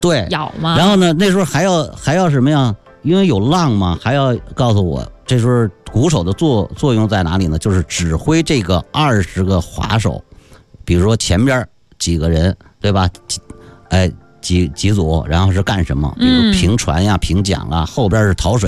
对， 咬吗？ 然后呢，那时候还要什么呀？因为有浪嘛，还要告诉我，这时候鼓手的作用在哪里呢？就是指挥这个20个滑手，比如说前边几个人，对吧？几组，然后是干什么？比如平船呀、平桨啊，后边是淘水。